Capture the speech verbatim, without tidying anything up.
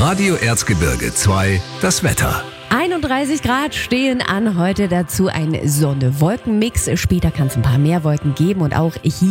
Radio Erzgebirge zwei, das Wetter. einunddreißig Grad stehen an, heute dazu ein Sonne-Wolken-Mix. Später kann es ein paar mehr Wolken geben und auch hier